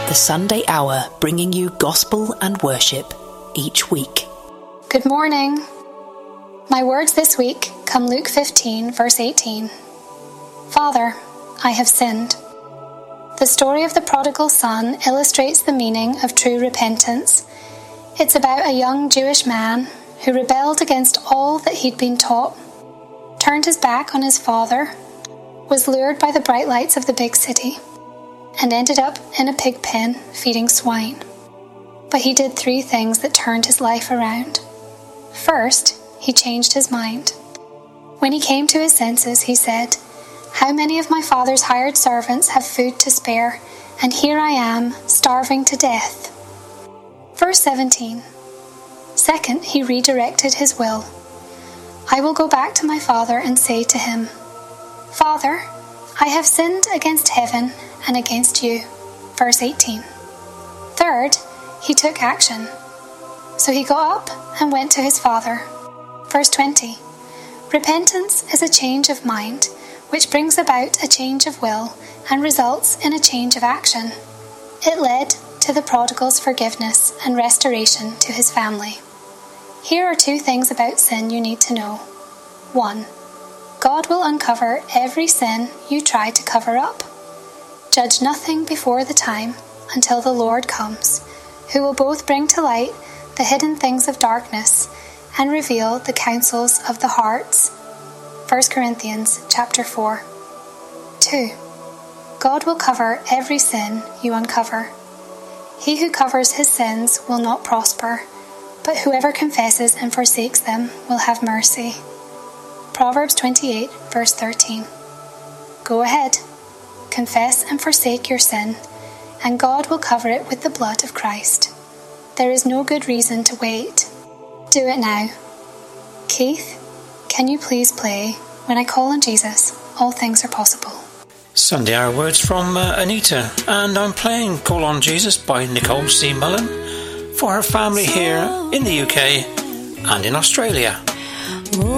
the Sunday Hour, bringing you gospel and worship each week. Good morning. My words this week come Luke 15, verse 18. Father, I have sinned. The story of the prodigal son illustrates the meaning of true repentance. It's about a young Jewish man who rebelled against all that he'd been taught, turned his back on his father, was lured by the bright lights of the big city, and ended up in a pig pen feeding swine. But he did 3 things that turned his life around. First, he changed his mind. When he came to his senses, he said, "How many of my father's hired servants have food to spare, and here I am, starving to death?" Verse 17. Second, he redirected his will. "I will go back to my father and say to him, 'Father, I have sinned against heaven and against you.'" Verse 18. Third, he took action. So he got up and went to his father. Verse 20. Repentance is a change of mind, which brings about a change of will and results in a change of action. It led to the prodigal's forgiveness and restoration to his family. Here are 2 things about sin you need to know. 1. God will uncover every sin you try to cover up. Judge nothing before the time until the Lord comes, who will both bring to light the hidden things of darkness and reveal the counsels of the hearts. 1 Corinthians chapter 4. 2. God will cover every sin you uncover. He who covers his sins will not prosper, but whoever confesses and forsakes them will have mercy. Proverbs 28, verse 13. Go ahead, confess and forsake your sin, and God will cover it with the blood of Christ. There is no good reason to wait. Do it now. Keith, can you please play "When I Call on Jesus, All Things Are Possible"? Sunday Hour words from Anita, and I'm playing Call on Jesus by Nicole C. Mullen for her family here in the UK and in Australia.